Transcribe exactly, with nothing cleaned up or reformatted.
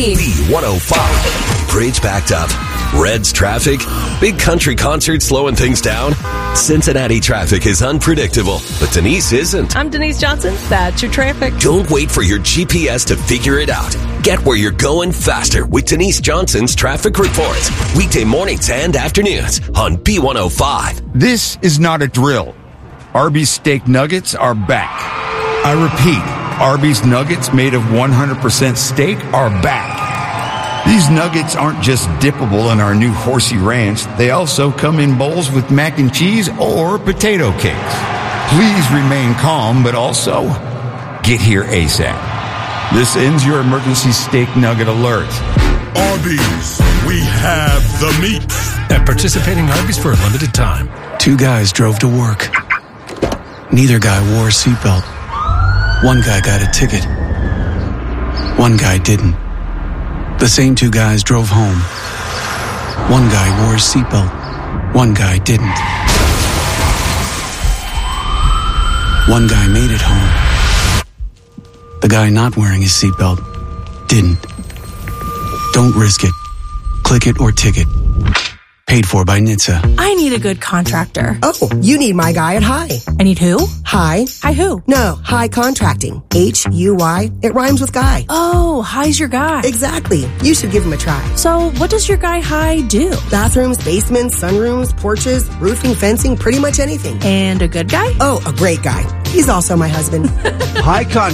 B. B one oh five. Bridge backed up. Reds traffic. Big country concert slowing things down. Cincinnati traffic is unpredictable, but Denise isn't. I'm Denise Johnson. That's your traffic. Don't wait for your G P S to figure it out. Get where you're going faster with Denise Johnson's traffic reports. Weekday mornings and afternoons on B one oh five. This is not a drill. Arby's steak nuggets are back. I repeat, Arby's nuggets made of one hundred percent steak are back. These nuggets aren't just dippable in our new Horsey Ranch. They also come in bowls with mac and cheese or potato cakes. Please remain calm, but also get here ASAP. This ends your emergency steak nugget alert. Arby's, we have the meat. At participating Arby's for a limited time. Two guys drove to work. Neither guy wore a seatbelt. One guy got a ticket. One guy didn't. The same two guys drove home. One guy wore a seatbelt. One guy didn't. One guy made it home. The guy not wearing his seatbelt didn't. Don't risk it. Click it or ticket. Paid for by N H T S A. I need a good contractor. Oh, you need my guy at High. I need who? High. Hi who? No, High Contracting. H U Y. It rhymes with guy. Oh, High's your guy. Exactly. You should give him a try. So what does your guy High do? Bathrooms, basements, sunrooms, porches, roofing, fencing, pretty much anything. And a good guy? Oh, a great guy. He's also my husband. High Con